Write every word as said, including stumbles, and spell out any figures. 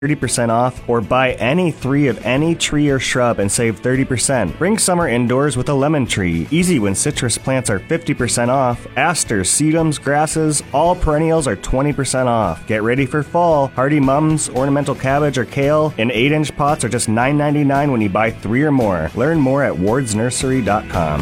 thirty percent off, or buy any three of any tree or shrub and save thirty percent. Bring summer indoors with a lemon tree. Easy when citrus plants are fifty percent off. Asters, sedums, grasses, all perennials are twenty percent off. Get ready for fall. Hardy mums, ornamental cabbage, or kale in eight inch pots are just nine ninety-nine when you buy three or more. Learn more at wards nursery dot com.